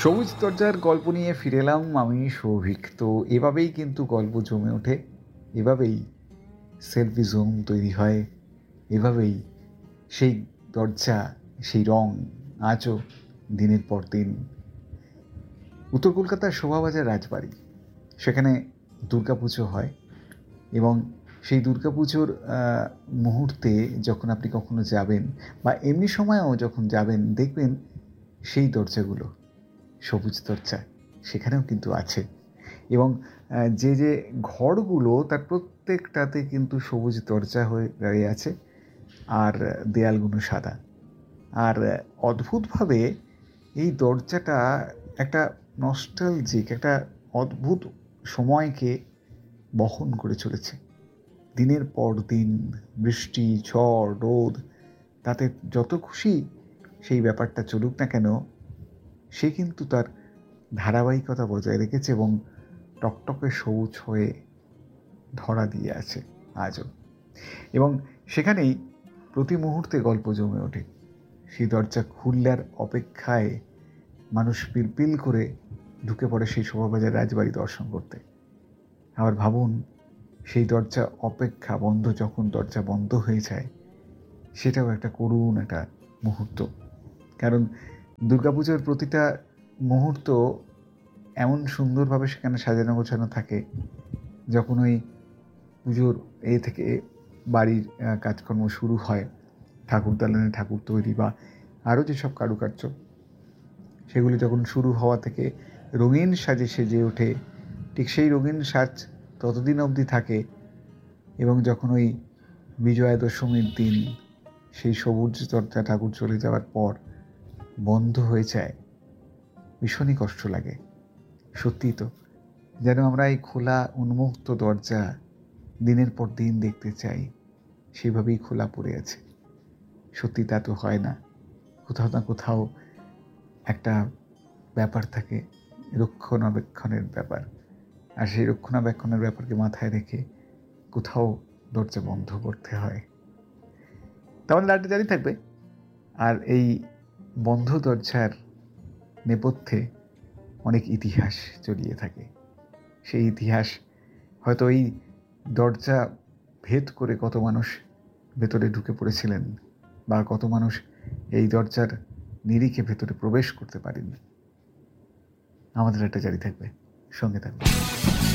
সবুজ দরজার গল্প নিয়ে ফিরে এলাম আমি সৌভিক। তো এভাবেই কিন্তু গল্প জমে ওঠে, এভাবেই সেলফি জোন তৈরি হয়, এভাবেই সেই দরজা, সেই রং আজও দিনের পর দিন। উত্তর কলকাতার শোভাবাজার রাজবাড়ি, সেখানে দুর্গাপুজো হয় এবং সেই দুর্গাপুজোর মুহূর্তে যখন আপনি কখনো যাবেন বা এমনি সময়েও যখন যাবেন, দেখবেন সেই দরজাগুলো সবুজ দরজা সেখানেও কিন্তু আছে। এবং যে যে ঘরগুলো তার প্রত্যেকটাতে কিন্তু সবুজ দরজা হয়ে দাঁড়িয়ে আছে, আর দেয়ালগুলো সাদা। আর অদ্ভুতভাবে এই দরজাটা একটা নস্টালজিক, একটা অদ্ভুত সময়কে বহন করে চলেছে। দিনের পর দিন বৃষ্টি, ঝড়, রোদ, তাতে যত খুশি সেই ব্যাপারটা চলুক না কেন, সে কিন্তু তার ধারাবাহিকতা বজায় রেখেছে এবং টকটকে সবুজ হয়ে ধরা দিয়ে আছে আজও। এবং সেখানেই প্রতি মুহূর্তে গল্প জমে ওঠে। সেই দরজা খুললার অপেক্ষায় মানুষ পিলপিল করে ঢুকে পড়ে সেই শোভাবাজার রাজবাড়ি দর্শন করতে। আবার ভাবুন, সেই দরজা অপেক্ষা বন্ধ, যখন দরজা বন্ধ হয়ে যায়, সেটাও একটা করুণ একটা মুহূর্ত। কারণ দুর্গাপুজোর প্রতিটা মুহূর্ত এমন সুন্দরভাবে সেখানে সাজানো গোছানো থাকে, যখন ওই পুজোর থেকে বাড়ির কাজকর্ম শুরু হয়, ঠাকুর দালানে ঠাকুর তৈরি বা আরও যেসব কারুকার্য, সেগুলি যখন শুরু হওয়া থেকে রঙিন সাজে সেজে ওঠে, ঠিক সেই রঙিন সাজ ততদিন অবধি থাকে এবং যখন ওই বিজয়া দশমীর দিন সেই সবুজ দরজা ঠাকুর চলে যাওয়ার পর বন্ধ হয়ে যায়, ভীষণই কষ্ট লাগে। সত্যি তো, যেন আমরা এই খোলা উন্মুক্ত দরজা দিনের পর দিন দেখতে চাই, সেভাবেই খোলা পড়ে আছে। সত্যি তা তো হয় না, কোথাও না কোথাও একটা ব্যাপার থাকে, রক্ষণাবেক্ষণের ব্যাপার। আর সেই রক্ষণাবেক্ষণের ব্যাপারকে মাথায় রেখে কোথাও দরজা বন্ধ করতে হয়। তাহলে লাইটটা জারি থাকবে। আর এই বন্ধ দরজার নেপথ্যে অনেক ইতিহাস জড়িয়ে থাকে। সেই ইতিহাস হয়তো এই দরজা ভেদ করে কত মানুষ ভেতরে ঢুকে পড়েছিলেন, বা কত মানুষ এই দরজার নিরিখে ভেতরে প্রবেশ করতে পারেননি। আমাদের একটা জারি থাকবে, সঙ্গে থাকবে।